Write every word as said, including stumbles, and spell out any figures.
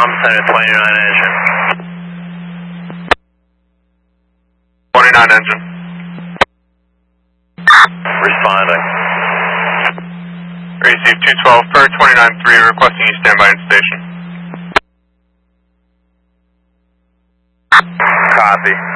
Palm Center twenty-nine engine. twenty-nine engine. Responding. Receive two twelve per twenty-nine three, requesting you stand by in station. Copy.